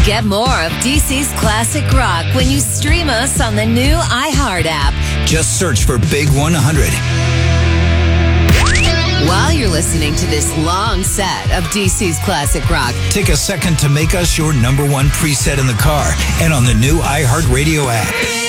Get more of DC's classic rock when you stream us on the new iHeart app. Just search for Big 100. While you're listening to this long set of DC's classic rock, take a second to make us your number one preset in the car and on the new iHeartRadio app.